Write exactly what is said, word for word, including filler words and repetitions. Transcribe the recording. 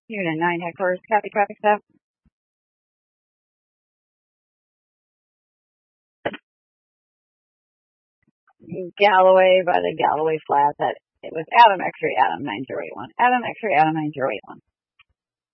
Unit nine headquarters, copy traffic stop. Galloway by the Galloway flat. That it was Adam X-ray Adam nine zero eight one. Adam X-ray Adam nine zero eight one.